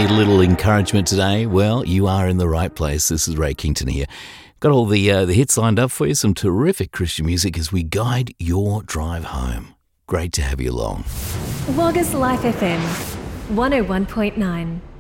need a little encouragement today, well, you are in the right place. This is Ray Kington here. Got all the hits lined up for you, some terrific Christian music as we guide your drive home. Great to have you along. Wagga's Life FM 101.9.